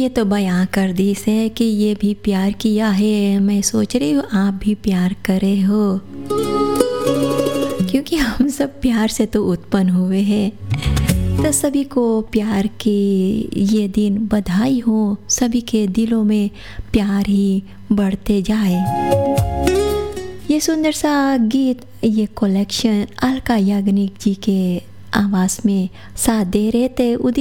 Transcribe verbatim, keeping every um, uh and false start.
ये तो बयां कर दी से कि ये भी प्यार किया है। मैं सोच रही हूँ आप भी प्यार करे हो, क्योंकि हम सब प्यार से तो उत्पन्न हुए हैं। तो सभी को प्यार की ये दिन बधाई हो, सभी के दिलों में प्यार ही बढ़ते जाए। ये सुंदर सा गीत, ये कलेक्शन अलका याग्निक जी के आवाज़ में साथ दे रहे थे उदित